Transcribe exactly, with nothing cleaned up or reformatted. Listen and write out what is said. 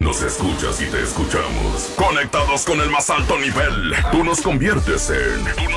Nos escuchas y te escuchamos. Conectados con el más alto nivel. Tú nos conviertes en...